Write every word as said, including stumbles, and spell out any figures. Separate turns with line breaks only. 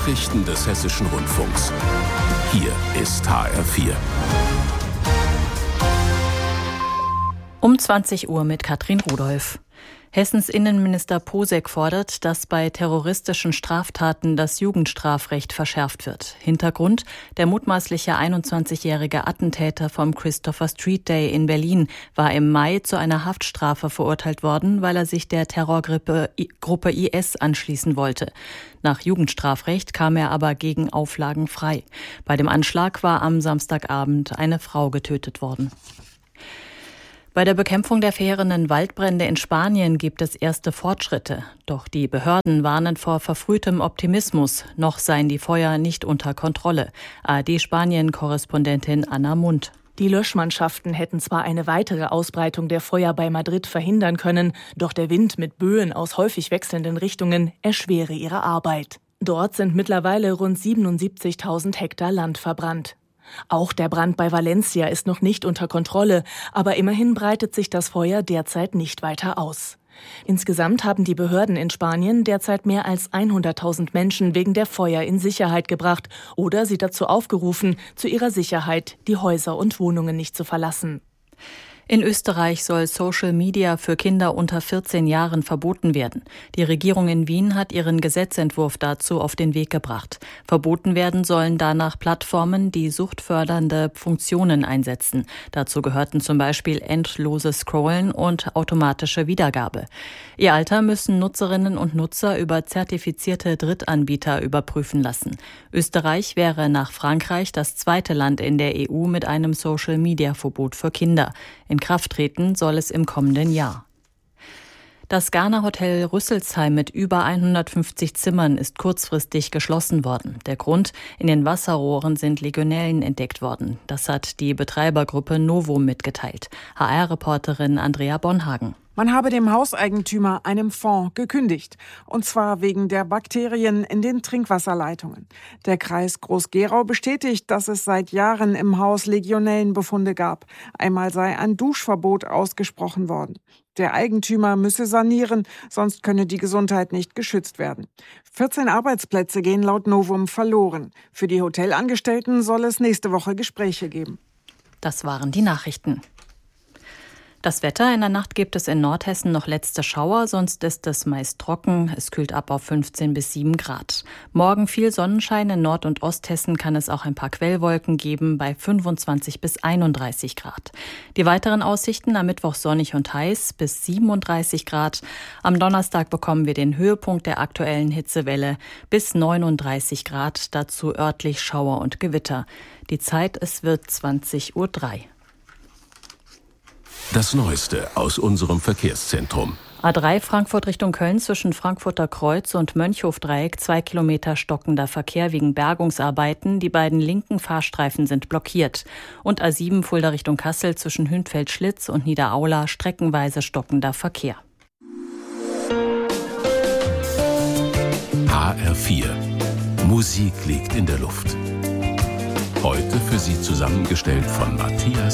Nachrichten des Hessischen Rundfunks. Hier ist H R vier.
Um zwanzig Uhr mit Katrin Rudolph. Hessens Innenminister Posek fordert, dass bei terroristischen Straftaten das Jugendstrafrecht verschärft wird. Hintergrund: der mutmaßliche einundzwanzigjährige Attentäter vom Christopher Street Day in Berlin war im Mai zu einer Haftstrafe verurteilt worden, weil er sich der Terrorgruppe Gruppe I S anschließen wollte. Nach Jugendstrafrecht kam er aber gegen Auflagen frei. Bei dem Anschlag war am Samstagabend eine Frau getötet worden. Bei der Bekämpfung der verheerenden Waldbrände in Spanien gibt es erste Fortschritte. Doch die Behörden warnen vor verfrühtem Optimismus. Noch seien die Feuer nicht unter Kontrolle. A R D-Spanien-Korrespondentin Anna Mundt.
Die Löschmannschaften hätten zwar eine weitere Ausbreitung der Feuer bei Madrid verhindern können, doch der Wind mit Böen aus häufig wechselnden Richtungen erschwere ihre Arbeit. Dort sind mittlerweile rund siebenundsiebzigtausend Hektar Land verbrannt. Auch der Brand bei Valencia ist noch nicht unter Kontrolle, aber immerhin breitet sich das Feuer derzeit nicht weiter aus. Insgesamt haben die Behörden in Spanien derzeit mehr als hunderttausend Menschen wegen der Feuer in Sicherheit gebracht oder sie dazu aufgerufen, zu ihrer Sicherheit die Häuser und Wohnungen nicht zu verlassen.
In Österreich soll Social Media für Kinder unter vierzehn Jahren verboten werden. Die Regierung in Wien hat ihren Gesetzentwurf dazu auf den Weg gebracht. Verboten werden sollen danach Plattformen, die suchtfördernde Funktionen einsetzen. Dazu gehörten zum Beispiel endloses Scrollen und automatische Wiedergabe. Ihr Alter müssen Nutzerinnen und Nutzer über zertifizierte Drittanbieter überprüfen lassen. Österreich wäre nach Frankreich das zweite Land in der E U mit einem Social Media Verbot für Kinder. In Kraft treten soll es im kommenden Jahr. Das Garner Hotel Rüsselsheim mit über hundertfünfzig Zimmern ist kurzfristig geschlossen worden. Der Grund: in den Wasserrohren sind Legionellen entdeckt worden. Das hat die Betreibergruppe Novum mitgeteilt. H R-Reporterin Andrea Bonhagen.
Man habe dem Hauseigentümer, einem Fonds, gekündigt. Und zwar wegen der Bakterien in den Trinkwasserleitungen. Der Kreis Groß-Gerau bestätigt, dass es seit Jahren im Haus Legionellenbefunde gab. Einmal sei ein Duschverbot ausgesprochen worden. Der Eigentümer müsse sanieren, sonst könne die Gesundheit nicht geschützt werden. vierzehn Arbeitsplätze gehen laut Novum verloren. Für die Hotelangestellten soll es nächste Woche Gespräche geben.
Das waren die Nachrichten. Das Wetter: in der Nacht gibt es in Nordhessen noch letzte Schauer, sonst ist es meist trocken. Es kühlt ab auf fünfzehn bis sieben Grad. Morgen viel Sonnenschein, in Nord- und Osthessen kann es auch ein paar Quellwolken geben, bei fünfundzwanzig bis einunddreißig Grad. Die weiteren Aussichten: am Mittwoch sonnig und heiß, bis siebenunddreißig Grad. Am Donnerstag bekommen wir den Höhepunkt der aktuellen Hitzewelle, bis neununddreißig Grad, dazu örtlich Schauer und Gewitter. Die Zeit: es wird zwanzig Uhr drei.
Das Neueste aus unserem Verkehrszentrum.
A drei Frankfurt Richtung Köln zwischen Frankfurter Kreuz und Mönchhofdreieck, zwei Kilometer stockender Verkehr wegen Bergungsarbeiten. Die beiden linken Fahrstreifen sind blockiert. Und A sieben Fulda Richtung Kassel zwischen Hünfeld-Schlitz und Niederaula, streckenweise stockender Verkehr.
H R vier. Musik liegt in der Luft. Heute für Sie zusammengestellt von Matthias